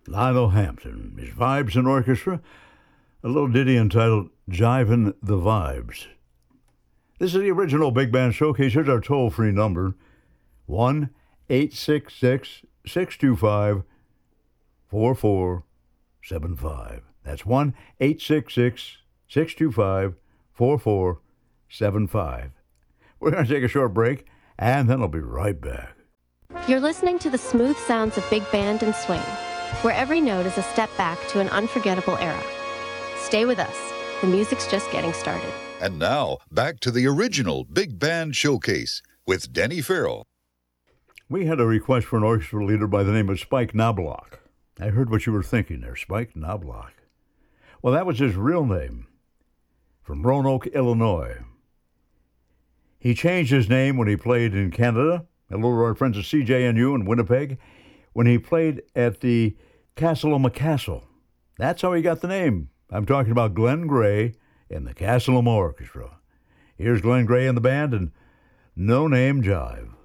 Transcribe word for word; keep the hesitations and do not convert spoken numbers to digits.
Lionel Hampton, his Vibes and Orchestra, a little ditty entitled Jivin' the Vibes. This is the original Big Band Showcase. Here's our toll-free number, one eight six six, six two five, four four seven five. That's one eight six six, six two five, four four seven five. We're going to take a short break, and then I'll be right back. You're listening to the smooth sounds of big band and swing, where every note is a step back to an unforgettable era. Stay with us. The music's just getting started. And now, back to the original Big Band Showcase with Denny Farrell. We had a request for an orchestra leader by the name of Spike Knobloch. I heard what you were thinking there, Spike Knobloch. Well, that was his real name, from Roanoke, Illinois. He changed his name when he played in Canada, hello to our friends at C J N U in Winnipeg, when he played at the Castle O'ma Castle. That's how he got the name. I'm talking about Glenn Gray and the Castle O'ma Orchestra. Here's Glenn Gray and the band and No Name Jive.